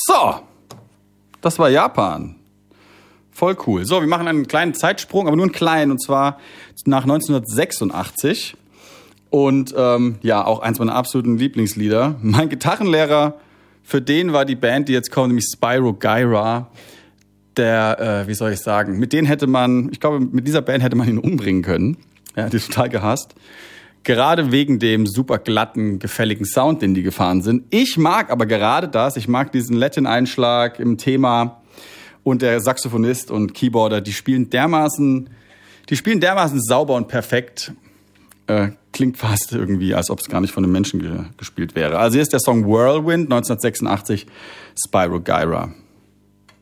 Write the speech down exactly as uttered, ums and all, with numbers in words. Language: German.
So, das war Japan. Voll cool. So, wir machen einen kleinen Zeitsprung, aber nur einen kleinen, und zwar nach neunzehnhundertsechsundachtzig. Und ähm, ja, auch eins meiner absoluten Lieblingslieder. Mein Gitarrenlehrer, für den war die Band, die jetzt kommt, nämlich Spyro Gyra, der, äh, wie soll ich sagen, mit denen hätte man, ich glaube, mit dieser Band hätte man ihn umbringen können. Er hat die total gehasst. Gerade wegen dem super glatten, gefälligen Sound, den die gefahren sind. Ich mag aber gerade das, ich mag diesen Latin-Einschlag im Thema, und der Saxophonist und Keyboarder, die spielen dermaßen, die spielen dermaßen sauber und perfekt. Äh, klingt fast irgendwie, als ob es gar nicht von einem Menschen ge- gespielt wäre. Also hier ist der Song Whirlwind, neunzehnhundertsechsundachtzig, Spyro Gyra.